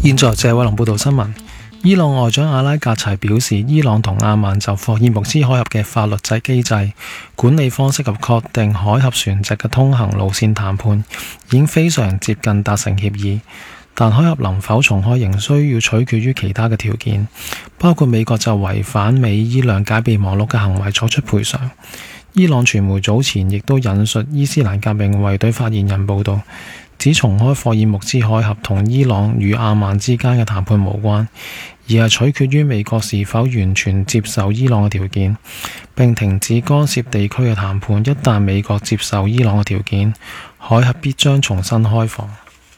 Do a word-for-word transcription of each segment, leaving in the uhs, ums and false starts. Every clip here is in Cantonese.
現在謝偉龍報道新聞。伊朗外長阿拉格齊表示，伊朗同阿曼就霍爾木茲海峽嘅法律制機制、管理方式及確定海峽船隻嘅通行路線談判已經非常接近達成協議，但海峽能否重開仍需要取決於其他嘅條件，包括美國就違反美伊兩解備網絡嘅行為作出賠償。伊朗傳媒早前亦都引述伊斯蘭革命衛隊發言人報道，指重開霍爾木茲海峽同伊朗與阿曼之間嘅談判無關，而係取決於美國是否完全接受伊朗嘅條件，並停止干涉地區嘅談判。一旦美國接受伊朗嘅條件，海峽必將重新開放。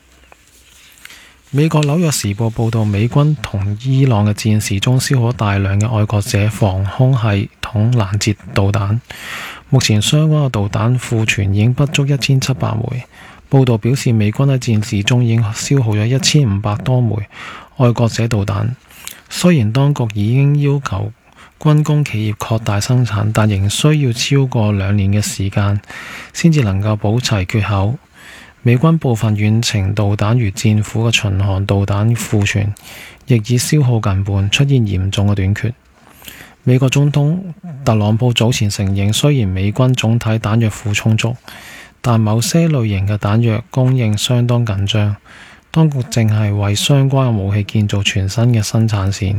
美國紐約時報報道，美軍同伊朗嘅戰事中消耗大量嘅愛國者防空系統攔截導彈，目前相關嘅導彈庫存已經不足一千七百枚。報道表示，美軍喺戰事中已經消耗咗一千五百多枚愛國者導彈。雖然當局已經要求軍工企業擴大生產，但仍需要超過兩年嘅時間先至能夠補齊缺口。美軍部分遠程導彈如戰斧嘅巡航導彈庫存亦已消耗近半，出現嚴重嘅短缺。美國總統特朗普早前承認，雖然美軍總體彈藥庫充足，但某些類型嘅彈藥供應相當緊張，當局正係為相關嘅武器建造全新嘅生產線。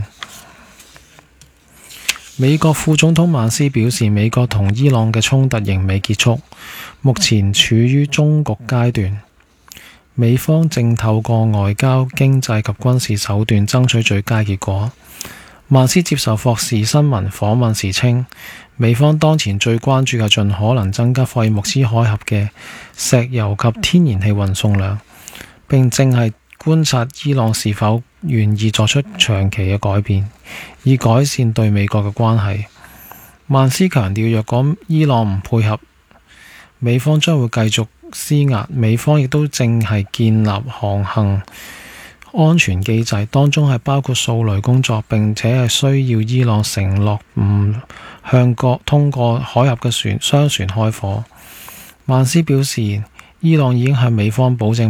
美國副總統曼斯表示，美國同伊朗嘅衝突仍未結束，目前處於終局階段，美方正透過外交、經濟及軍事手段爭取最佳結果。曼斯接受霍士新聞訪問時稱，美方當前最關注嘅盡可能增加霍爾木茲海峽嘅石油及天然氣運送量，並正係觀察伊朗是否願意作出長期嘅改變，以改善對美國嘅關係。曼斯強調，若果伊朗唔配合，美方將會繼續施壓。美方亦都正係建立航行安全機制，當中係包括數類工作，並且係需要伊朗承諾唔向各通過海峽嘅船商船開火。曼斯表示，伊朗已經向美方保證